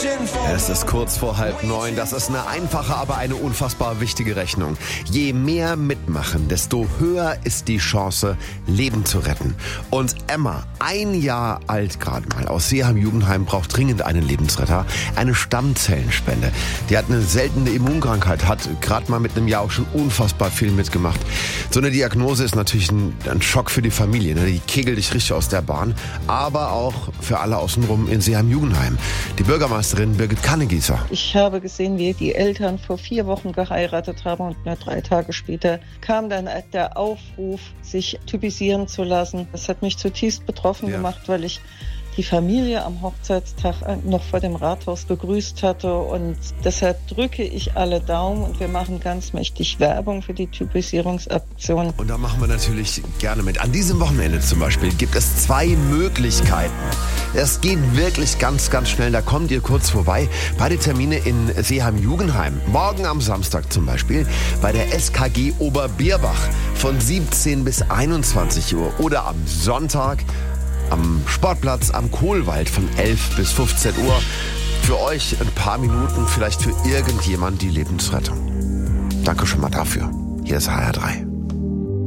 Es ist kurz vor 8:30. Das ist eine einfache, aber eine unfassbar wichtige Rechnung. Je mehr mitmachen, desto höher ist die Chance, Leben zu retten. Und Emma, 1 Jahr alt gerade mal, aus Seeham-Jugendheim, braucht dringend einen Lebensretter. Eine Stammzellenspende. Die hat eine seltene Immunkrankheit, hat gerade mal mit einem Jahr auch schon unfassbar viel mitgemacht. So eine Diagnose ist natürlich ein Schock für die Familie. Ne? Die kegelt dich richtig aus der Bahn. Aber auch für alle außenrum in Seeham-Jugendheim. Die Bürgermeisterin Birgit Kannegießer. Ich habe gesehen, wie die Eltern vor 4 Wochen geheiratet haben und nur 3 Tage später kam dann der Aufruf, sich typisieren zu lassen. Das hat mich zutiefst betroffen gemacht, weil ich die Familie am Hochzeitstag noch vor dem Rathaus begrüßt hatte. Und deshalb drücke ich alle Daumen und wir machen ganz mächtig Werbung für die Typisierungsaktion. Und da machen wir natürlich gerne mit. An diesem Wochenende zum Beispiel gibt es 2 Möglichkeiten. Es geht wirklich ganz, ganz schnell. Da kommt ihr kurz vorbei. Beide Termine in Seeham-Jugendheim. Morgen am Samstag zum Beispiel bei der SKG Oberbierbach von 17 bis 21 Uhr. Oder am Sonntag am Sportplatz am Kohlwald von 11 bis 15 Uhr. Für euch ein paar Minuten, vielleicht für irgendjemand die Lebensrettung. Danke schon mal dafür. Hier ist HR3.